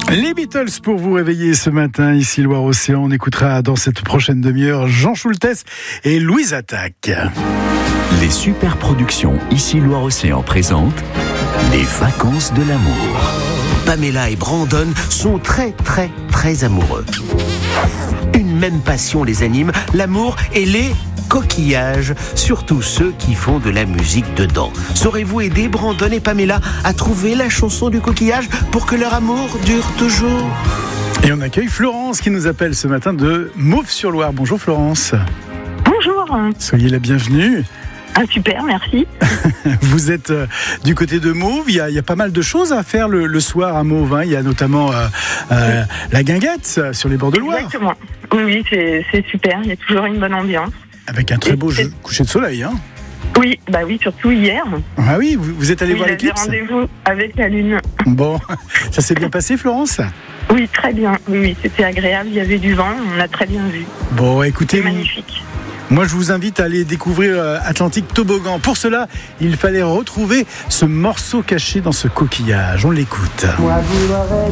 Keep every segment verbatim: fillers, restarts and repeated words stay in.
Les Beatles pour vous réveiller ce matin, ici Loire-Océan. On écoutera dans cette prochaine demi-heure Jean Schultes et Louise Attaque. Les super productions ici Loire-Océan présentent Les vacances de l'amour. Pamela et Brandon sont très très très amoureux. Une même passion les anime, l'amour et les coquillages, surtout ceux qui font de la musique dedans. Saurez-vous aider Brandon et Pamela à trouver la chanson du coquillage pour que leur amour dure toujours ? Et on accueille Florence qui nous appelle ce matin de Mauves-sur-Loire. Bonjour Florence. Bonjour. Soyez la bienvenue. Ah super, merci. Vous êtes euh, du côté de Mauves, il y, a, il y a pas mal de choses à faire le, le soir à Mauves. Hein. Il y a notamment euh, euh, la guinguette sur les bords de Loire. Exactement. Oui, oui c'est, c'est super, il y a toujours une bonne ambiance. Avec un très beau jeu, coucher de soleil. Hein. Oui, bah oui, surtout hier. Ah oui, vous, vous êtes allé oui, voir l'équipe. J'ai rendez-vous avec la Lune. Bon, ça s'est bien passé Florence ? Oui, très bien. Oui, oui, c'était agréable, il y avait du vent, on a très bien vu. Bon, écoutez... C'est magnifique. Moi, je vous invite à aller découvrir Atlantique Toboggan. Pour cela, il fallait retrouver ce morceau caché dans ce coquillage. On l'écoute. Moi, je l'aurais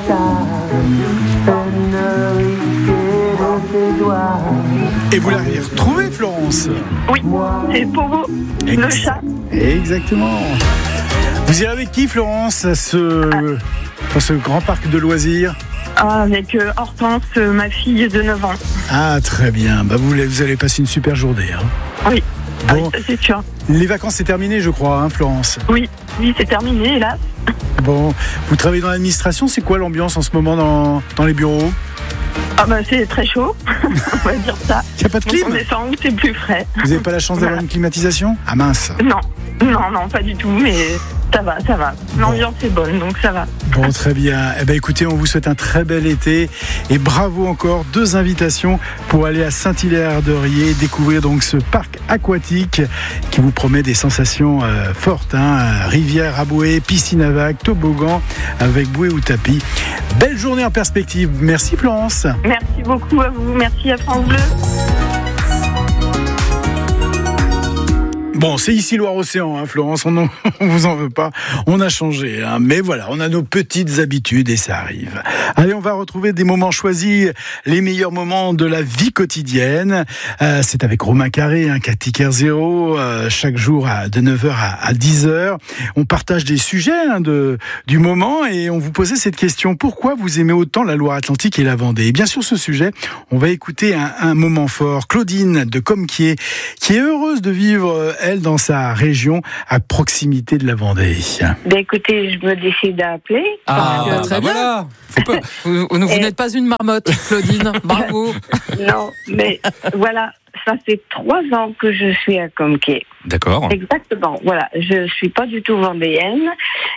Et vous l'avez retrouvé, Florence ? Oui, c'est pour vous, Ex- le chat. Exactement. Vous irez avec qui, Florence, à ce, ah. dans ce grand parc de loisirs ? Ah, avec euh, Hortense, euh, ma fille de neuf ans. Ah, très bien. Bah, vous, vous allez passer une super journée. Hein. Oui, bon, ah oui, ça c'est sûr. Les vacances, c'est terminé, je crois, hein, Florence ? Oui, oui, c'est terminé, hélas. Bon, vous travaillez dans l'administration, c'est quoi l'ambiance en ce moment dans, dans les bureaux ? Ah bah c'est très chaud, on va dire ça. Il n'y a pas de clim ? On descend où c'est plus frais. Vous n'avez pas la chance d'avoir voilà. une climatisation ? Ah mince. Non, non, non, pas du tout, mais ça va, ça va. L'ambiance bon. est bonne, donc ça va. Bon, très bien. Eh ben, écoutez, on vous souhaite un très bel été et bravo encore. Deux invitations pour aller à Saint-Hilaire-de-Riez, découvrir donc ce parc aquatique qui vous promet des sensations euh, fortes. Hein. Rivière à bouée, piscine à vagues, toboggan avec bouée ou tapis. Belle journée en perspective. Merci Florence. Merci beaucoup à vous. Merci à France Bleu. Bon, c'est ici Loire-Océan, hein, Florence, on ne vous en veut pas, on a changé, hein, mais voilà, on a nos petites habitudes et ça arrive. Allez, on va retrouver des moments choisis, les meilleurs moments de la vie quotidienne. Euh, c'est avec Romain Carré, hein, Cathy Kerzero, euh, chaque jour à, de neuf heures à, à dix heures. On partage des sujets hein, de, du moment et on vous posait cette question, pourquoi vous aimez autant la Loire-Atlantique et la Vendée ? Et bien sûr, ce sujet, on va écouter un, un moment fort. Claudine de Comquier, qui est heureuse de vivre elle, dans sa région, à proximité de la Vendée. Ben écoutez, je me décide à appeler. Ah, bah, très bien. Voilà. Faut pas... Vous, vous, vous Et... n'êtes pas une marmotte, Claudine. Bravo. Non, mais voilà, ça fait trois ans que je suis à Comquier. D'accord. Exactement. Voilà, je suis pas du tout vendéenne,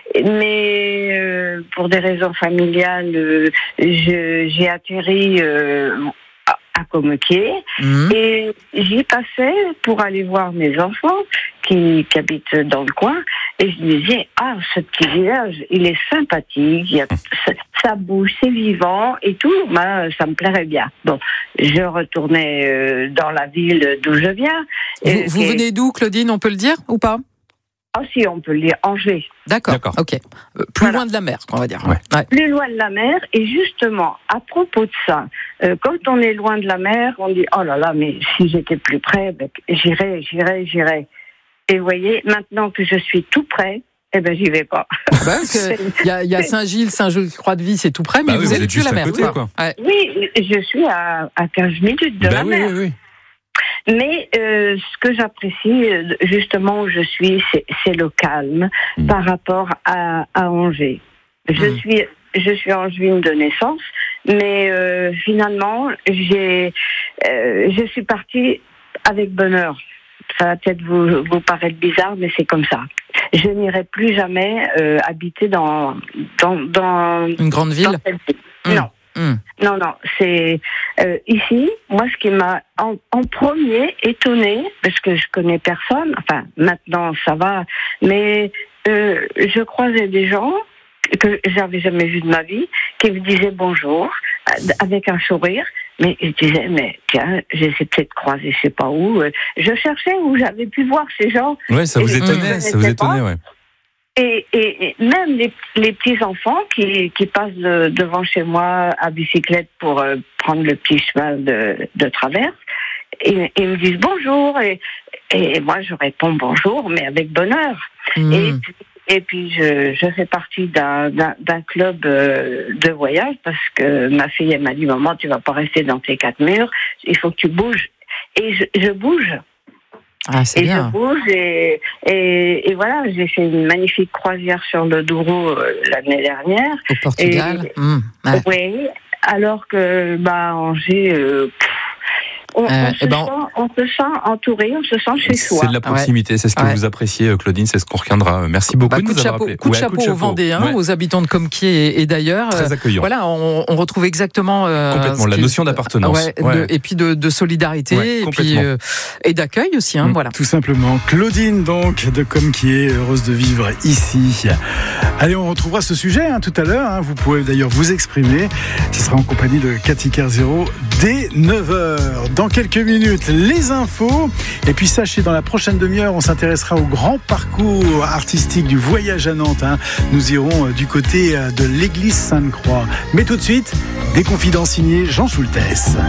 mais euh, pour des raisons familiales, euh, je, j'ai atterri. Euh, à Comquier mmh. et j'y passais pour aller voir mes enfants qui, qui habitent dans le coin et je me disais ah ce petit village il est sympathique, il y a, ça, ça bouge, c'est vivant et tout, ben, ça me plairait bien. Bon, je retournais euh, dans la ville d'où je viens. Vous, et, vous et... venez d'où, Claudine, on peut le dire ou pas ? Ah si, on peut le dire, Angers. D'accord, D'accord. ok. Euh, plus voilà. loin de la mer, on va dire. Ouais. Ouais. Plus loin de la mer, et justement, à propos de ça, euh, quand on est loin de la mer, on dit, oh là là, mais si j'étais plus près, ben, j'irais, j'irais, j'irais. Et vous voyez, maintenant que je suis tout près, eh ben, j'y vais pas. Bah, parce que il y a, y a Saint-Gilles, Saint-Gilles-Croix-de-Vie, c'est tout près, mais bah vous, oui, êtes plus à la mer. Côté, quoi. Ouais. Oui, je suis à, à quinze minutes de bah la oui, mer. Oui, oui. Mais euh, ce que j'apprécie, justement, où je suis, c'est, c'est le calme mmh. par rapport à, à Angers. Je mmh. suis, je suis angevine de naissance, mais euh, finalement, j'ai, euh, je suis partie avec bonheur. Ça va peut-être vous, vous paraître bizarre, mais c'est comme ça. Je n'irai plus jamais euh, habiter dans, dans, dans une grande ville. Mmh. Non. Mmh. Non, non, c'est euh, ici, moi ce qui m'a en, en premier étonné, parce que je connais personne, enfin maintenant ça va, mais euh, je croisais des gens que j'avais jamais vus de ma vie, qui me disaient bonjour, avec un sourire, mais je disais, mais tiens, j'ai peut-être croisé je sais pas où, je cherchais où j'avais pu voir ces gens. Ouais, ça vous étonnait, ça vous étonnait, ouais. Et, et, et même les, les petits-enfants qui, qui passent de, devant chez moi à bicyclette pour euh, prendre le petit cheval de, de traverse, et, ils me disent bonjour. Et, et moi, je réponds bonjour, mais avec bonheur. Mmh. Et puis, et puis je, je fais partie d'un, d'un, d'un club euh, de voyage parce que ma fille, elle m'a dit, maman, tu vas pas rester dans tes quatre murs, il faut que tu bouges. Et je, je bouge. Ah, c'est et bien. je bouge et, et, et voilà, j'ai fait une magnifique croisière sur le Douro euh, l'année dernière. Au Portugal. Et, mmh, ouais. Oui, alors que bah Angers, euh, on, Euh, on, eh se ben, sent, on se sent entouré, on se sent chez soi. C'est de la proximité, ouais. C'est ce que Ouais. vous appréciez, Claudine, c'est ce qu'on retiendra. Merci beaucoup Bah, de coup nous de avoir chapeau, appelé. coup de Ouais, chapeau, coup de aux Vendéens, Ouais. aux habitants de Comquier et, et d'ailleurs. Très accueillant. Voilà, on, on retrouve exactement euh, Complètement, ce la qui- notion d'appartenance. Ouais, Ouais. de- et puis de, de solidarité Ouais, et puis complètement. euh, et d'accueil aussi. Hein, Mm. voilà. Tout simplement. Claudine, donc, de Comme qui est heureuse de vivre ici. Allez, on retrouvera ce sujet hein, tout à l'heure. Hein. Vous pouvez d'ailleurs vous exprimer. Ce sera en compagnie de Cathy Kerzero dès neuf heures. Dans quelques minutes, les infos. Et puis sachez, dans la prochaine demi-heure, on s'intéressera au grand parcours artistique du voyage à Nantes. Hein. Nous irons euh, du côté euh, de l'église Sainte-Croix. Mais tout de suite, des confidences signées Jean Schultes.